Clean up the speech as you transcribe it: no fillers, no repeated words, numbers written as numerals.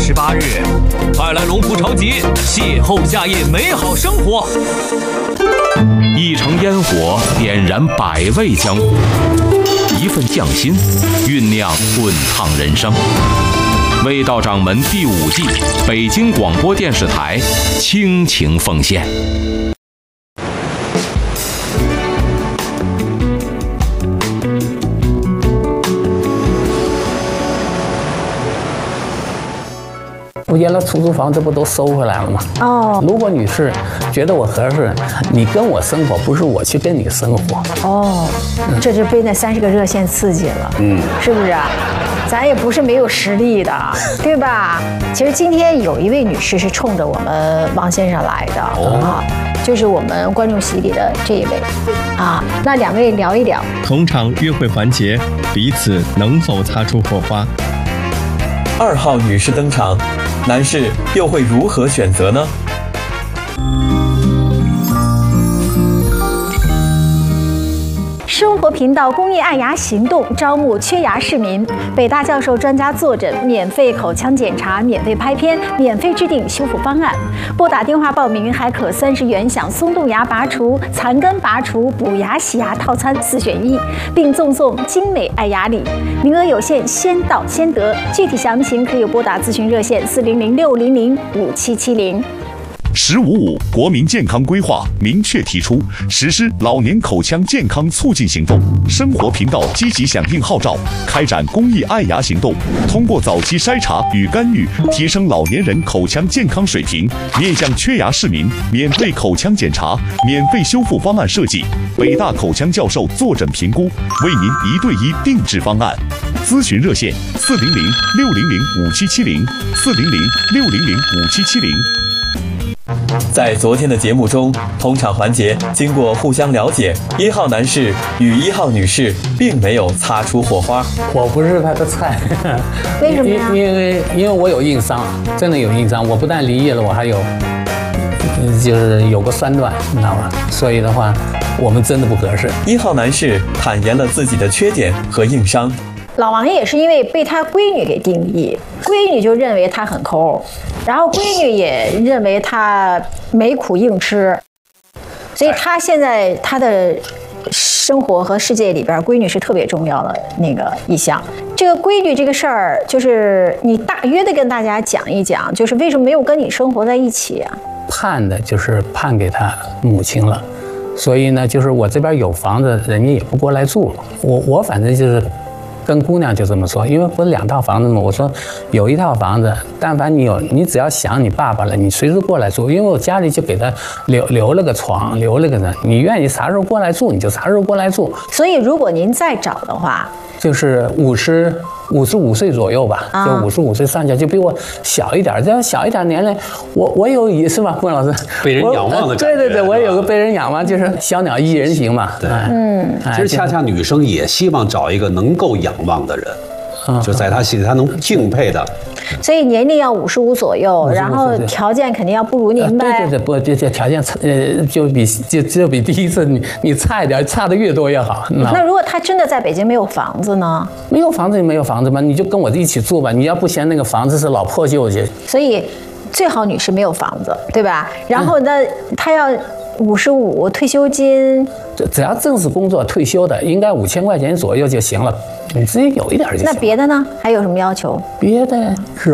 28日，快来龙福超级邂逅夏夜美好生活。 一城烟火点燃百味江湖，一份匠心酝酿滚烫人生。味道掌门第5季，北京广播电视台倾情奉献。 我原来出租房这不都收回来了吗？ 哦， 如果女士觉得我合适，你跟我生活，不是我去跟你生活。 哦，这就被那30个热线刺激了，是不是啊？咱也不是没有实力的，对吧？其实今天有一位女士是冲着我们王先生来的啊，就是我们观众席里的这一位啊。那2位聊一聊同场约会环节，彼此能否擦出火花 ？2号女士登场，男士又会如何选择呢？ 生活频道公益爱牙行动招募缺牙市民，北大教授专家坐诊，免费口腔检查，免费拍片，免费制定修复方案。拨打电话报名，还可30元享松动牙拔除、残根拔除、补牙洗牙套餐4选1，并赠送精美爱牙礼，名额有限，先到先得。具体详情可以拨打咨询热线400-600-5770。 “15.5”国民健康规划明确提出实施老年口腔健康促进行动。生活频道积极响应号召，开展公益爱牙行动，通过早期筛查与干预，提升老年人口腔健康水平。面向缺牙市民，免费口腔检查，免费修复方案设计，北大口腔教授坐诊评估，为您1对1定制方案。咨询热线400-600-5770，400-600-5770。 在昨天的节目中，同场环节经过互相了解，1号男士与1号女士并没有擦出火花。 我不是他的菜， 为什么呀？ 因为我有硬伤，真的有硬伤。我不但离异了，我还有就是有个3段，你知道吗？所以的话，我们真的不合适。 1号男士坦言了自己的缺点和硬伤。 老王也是因为被他闺女给定义，闺女就认为他很抠，然后闺女也认为他没苦硬吃，所以他现在他的生活和世界里边，闺女是特别重要的那个一项。这个闺女这个事儿，就是你大约的跟大家讲一讲，就是为什么没有跟你生活在一起啊？ 判的就是判给他母亲了，所以呢，就是我这边有房子，人家也不过来住。我反正就是跟姑娘就这么说，因为不是2套房子嘛，我说有1套房子，但凡你只要想你爸爸了，你随时过来住，因为我家里就给他留了个床，留了个人，你愿意啥时候过来住你就啥时候过来住。 所以如果您再找的话， 就是55岁左右吧，就55岁上下，就比我小一点，这样小一点年龄，我有是吧，郭老师？ 被人仰望的感觉。 对，我有个被人仰望，就是小鸟依人形嘛。 对，其实恰恰女生也希望找一个能够仰望的人，就在她心里她能敬佩的。 所以年龄要55左右，然后条件肯定要不如您呗。 对，不，这条件就比第一次你差一点，差的越多越好。 那如果他真的在北京没有房子呢？ 没有房子就没有房子嘛，你就跟我一起住吧。你要不嫌那个房子是老破旧去， 所以最好女士没有房子，对吧？然后呢，她要55退休金， 只要正式工作退休的，应该5000块钱左右就行了。你自己有一点就行。 那别的呢？还有什么要求？ 别的